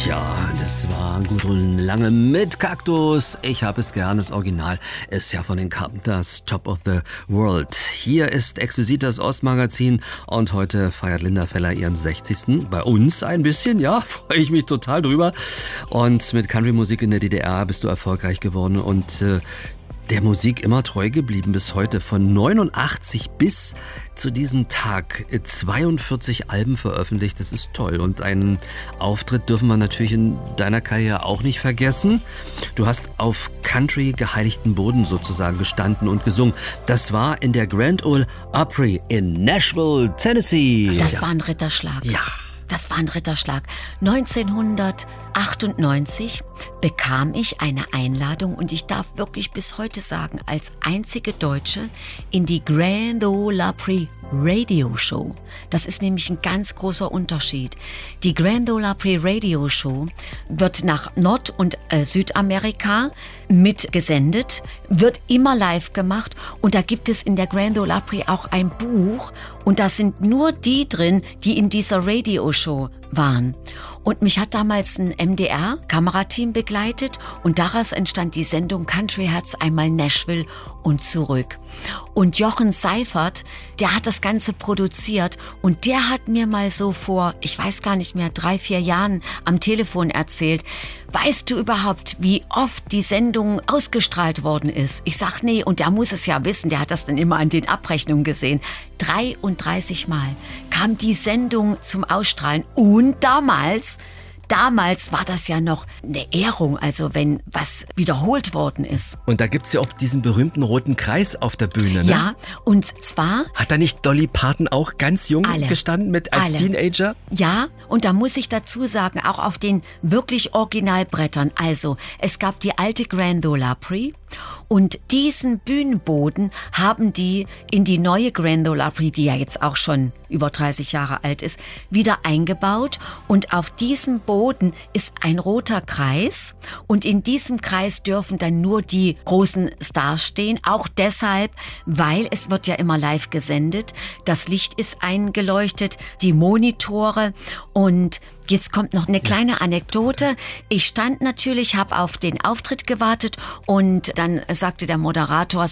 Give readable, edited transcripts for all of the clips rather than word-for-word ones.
Tja, das war Gudrun Lange mit Kaktus. Ich habe es gern, das Original ist ja von den Carpenters, Top of the World. Hier ist exklusiv das Ostmagazin und heute feiert Linda Feller ihren 60. Bei uns ein bisschen, ja, freue ich mich total drüber. Und mit Country-Musik in der DDR bist du erfolgreich geworden und der Musik immer treu geblieben bis heute. Von 89 bis zu diesem Tag 42 Alben veröffentlicht. Das ist toll. Und einen Auftritt dürfen wir natürlich in deiner Karriere auch nicht vergessen. Du hast auf Country geheiligten Boden sozusagen gestanden und gesungen. Das war in der Grand Ole Opry in Nashville, Tennessee. Das war ein Ritterschlag. Ja. Das war ein Ritterschlag. 1998 bekam ich eine Einladung und ich darf wirklich bis heute sagen, als einzige Deutsche in die Grand Ole Opry Radio Show. Das ist nämlich ein ganz großer Unterschied. Die Grand Ole Opry Radio Show wird nach Nord- und Südamerika mitgesendet, wird immer live gemacht und da gibt es in der Grand Ole Opry auch ein Buch und da sind nur die drin, die in dieser Radio Show waren. Und mich hat damals ein MDR-Kamerateam begleitet und daraus entstand die Sendung Country Herz einmal Nashville und zurück. Und Jochen Seifert, der hat das Ganze produziert und der hat mir mal so vor, ich weiß gar nicht mehr, 3-4 Jahren am Telefon erzählt, weißt du überhaupt, wie oft die Sendung ausgestrahlt worden ist? Ich sag, nee, und der muss es ja wissen, der hat das dann immer an den Abrechnungen gesehen. 33 Mal kam die Sendung zum Ausstrahlen und damals war das ja noch eine Ehrung, also wenn was wiederholt worden ist. Und da gibt's ja auch diesen berühmten roten Kreis auf der Bühne, ne? Ja, und zwar... Hat da nicht Dolly Parton auch ganz jung gestanden als Teenager? Ja, und da muss ich dazu sagen, auch auf den wirklich Originalbrettern. Also, es gab die alte Grand Ole Opry und diesen Bühnenboden haben die in die neue Grand Ole Opry, die ja jetzt auch schon über 30 Jahre alt ist, wieder eingebaut. Und auf diesem Boden ist ein roter Kreis und in diesem Kreis dürfen dann nur die großen Stars stehen. Auch deshalb, weil es wird ja immer live gesendet. Das Licht ist eingeleuchtet, die Monitore und jetzt kommt noch eine kleine Anekdote. Ich stand natürlich, habe auf den Auftritt gewartet und dann sagte der Moderator,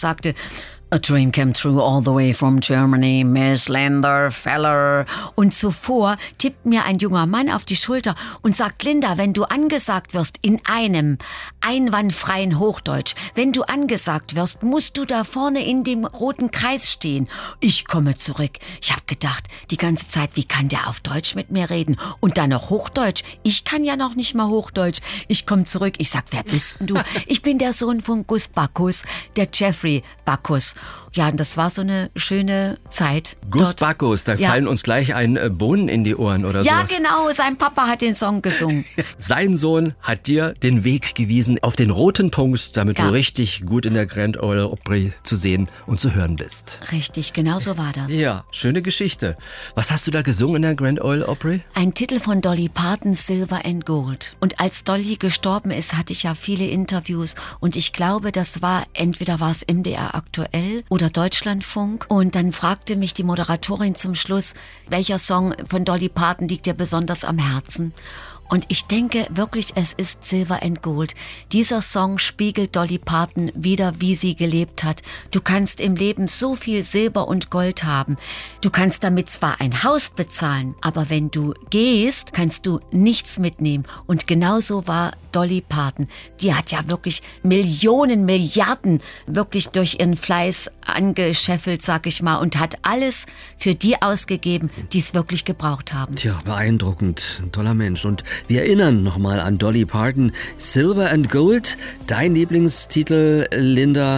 A train came through all the way from Germany, Miss Linda Feller. Und zuvor tippt mir ein junger Mann auf die Schulter und sagt, Linda, wenn du angesagt wirst in einem einwandfreien Hochdeutsch, wenn du angesagt wirst, musst du da vorne in dem roten Kreis stehen. Ich komme zurück. Ich habe gedacht, die ganze Zeit, wie kann der auf Deutsch mit mir reden? Und dann noch Hochdeutsch. Ich kann ja noch nicht mal Hochdeutsch. Ich komme zurück. Ich sag, wer bist denn du? Ich bin der Sohn von Gus Bacchus, der Jeffrey Bacchus. Ja, und das war so eine schöne Zeit. Gus Bacchus, da fallen uns gleich Bohnen in die Ohren oder so. Ja, genau, sein Papa hat den Song gesungen. Sein Sohn hat dir den Weg gewiesen auf den roten Punkt, damit du richtig gut in der Grand Ole Opry zu sehen und zu hören bist. Richtig, genau so war das. Ja, schöne Geschichte. Was hast du da gesungen in der Grand Ole Opry? Ein Titel von Dolly Parton, Silver and Gold. Und als Dolly gestorben ist, hatte ich ja viele Interviews und ich glaube, entweder war es MDR aktuell oder Deutschlandfunk. Und dann fragte mich die Moderatorin zum Schluss, welcher Song von Dolly Parton liegt dir besonders am Herzen? Und ich denke wirklich, es ist Silver and Gold. Dieser Song spiegelt Dolly Parton wieder, wie sie gelebt hat. Du kannst im Leben so viel Silber und Gold haben. Du kannst damit zwar ein Haus bezahlen, aber wenn du gehst, kannst du nichts mitnehmen. Und genauso war Dolly Parton. Die hat ja wirklich Millionen, Milliarden wirklich durch ihren Fleiß angescheffelt, sag ich mal, und hat alles für die ausgegeben, die es wirklich gebraucht haben. Tja, beeindruckend. Ein toller Mensch. Und wir erinnern nochmal an Dolly Parton. Silver and Gold, dein Lieblingstitel, Linda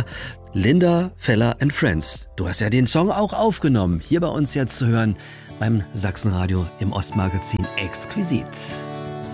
Feller and Friends. Du hast ja den Song auch aufgenommen. Hier bei uns jetzt zu hören beim Sachsenradio im Ostmagazin exquisit.